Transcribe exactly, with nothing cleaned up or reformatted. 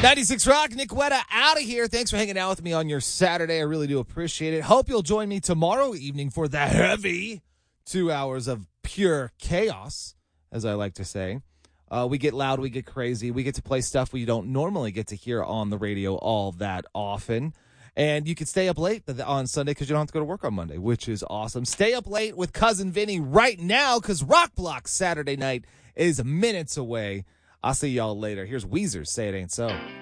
ninety-six Rock, Nick Wetta out of here. Thanks for hanging out with me on your Saturday. I really do appreciate it. Hope you'll join me tomorrow evening for the heavy two hours of pure chaos, as I like to say. Uh, we get loud, we get crazy. We get to play stuff we don't normally get to hear on the radio all that often. And you can stay up late on Sunday because you don't have to go to work on Monday, which is awesome. Stay up late with Cousin Vinny right now because Rock Block Saturday night is minutes away. I'll see y'all later. Here's Weezer, Say It Ain't So.